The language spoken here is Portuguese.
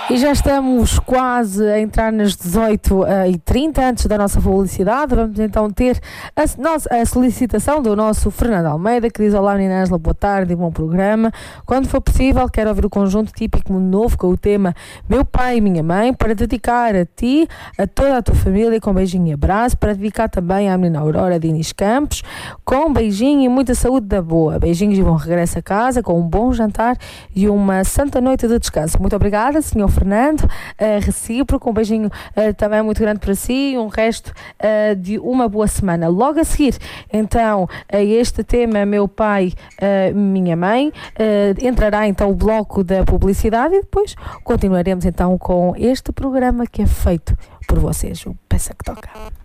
E já estamos quase a entrar nas 18h30, antes da nossa publicidade. Vamos então ter a solicitação do nosso Fernando Almeida, que diz: olá Menina Ângela, boa tarde e bom programa. Quando for possível, quero ouvir o conjunto típico novo com o tema Meu Pai e Minha Mãe, para dedicar a ti, a toda a tua família, com beijinho e abraço, para dedicar também à menina Aurora de Inês Campos, com beijinho e muita saúde da boa. Beijinhos e bom regresso a casa, com um bom jantar e uma santa noite de descanso. Muito obrigada, Sr. Fernando, recíproco, um beijinho também muito grande para si e um resto de uma boa semana. Logo a seguir, então, este tema Meu Pai, Minha Mãe, entrará então o bloco da publicidade e depois continuaremos então com este programa que é feito por vocês, o Peça que Toca.